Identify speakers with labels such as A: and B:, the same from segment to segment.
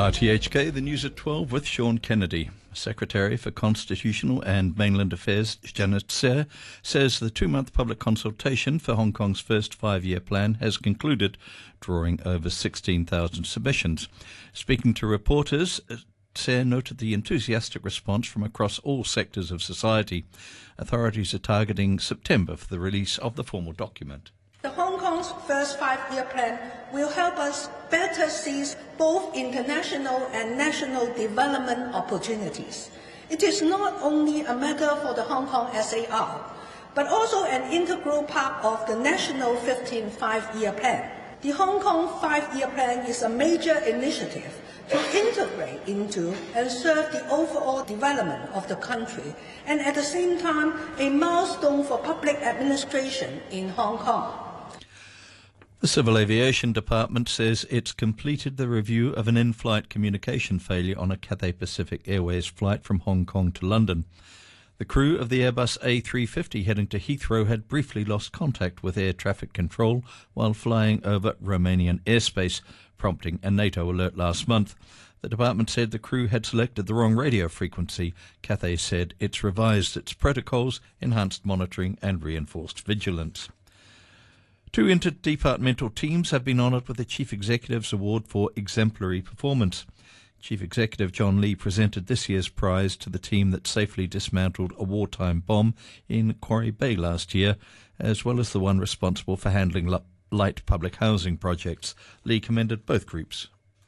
A: RTHK, the news at 12 with Sean Kennedy. Secretary for Constitutional and Mainland Affairs Janet Tse says the 2-month public consultation for Hong Kong's first 5-year plan has concluded, drawing over 16,000 submissions. Speaking to reporters, Tse noted the enthusiastic response from across all sectors of society. Authorities are targeting September for the release of the formal document.
B: The Hong Kong's first 5-year plan will help us better seize both international and national development opportunities. It is not only a matter for the Hong Kong SAR, but also an integral part of the national 15th 5-year plan. The Hong Kong 5-year plan is a major initiative to integrate into and serve the overall development of the country, and at the same time, a milestone for public administration in Hong Kong.
A: The Civil Aviation Department says it's completed the review of an in-flight communication failure on a Cathay Pacific Airways flight from Hong Kong to London. The crew of the Airbus A350 heading to Heathrow had briefly lost contact with air traffic control while flying over Romanian airspace, prompting a NATO alert last month. The department said the crew had selected the wrong radio frequency. Cathay said it's revised its protocols, enhanced monitoring and reinforced vigilance. 2 interdepartmental teams have been honoured with the Chief Executive's Award for Exemplary Performance. Chief Executive John Lee presented this year's prize to the team that safely dismantled a wartime bomb in Quarry Bay last year, as well as the one responsible for handling light public housing projects. Lee commended both groups.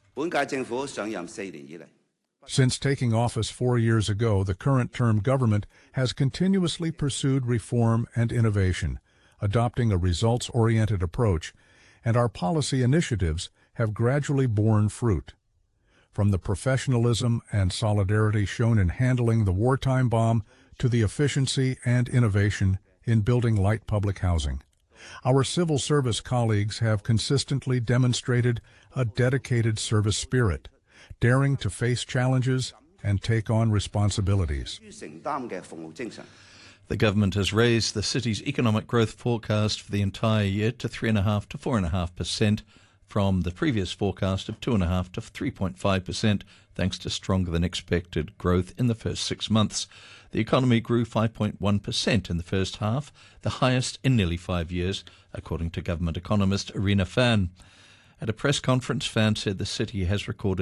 C: Since taking office 4 years ago, the current term government has continuously pursued reform and innovation, adopting a results-oriented approach, and our policy initiatives have gradually borne fruit. From the professionalism and solidarity shown in handling the wartime bomb to the efficiency and innovation in building light public housing, our civil service colleagues have consistently demonstrated a dedicated service spirit, daring to face challenges and take on responsibilities.
A: The government has raised the city's economic growth forecast for the entire year to 3.5% to 4.5%, from the previous forecast of 2.5% to 3.5%, thanks to stronger than expected growth in the first 6 months. The economy grew 5.1% in the first half, the highest in nearly 5 years, according to government economist Irina Fan. At a press conference, Fan said the city has recorded